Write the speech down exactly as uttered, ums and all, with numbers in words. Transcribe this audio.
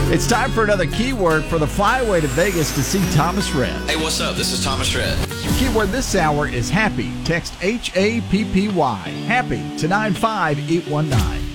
It's time for another keyword for the flyaway to Vegas to see Thomas Rhett. Hey, what's up? This is Thomas Rhett. Keyword this hour is happy. Text H A P P Y. Happy to nine five eight one nine.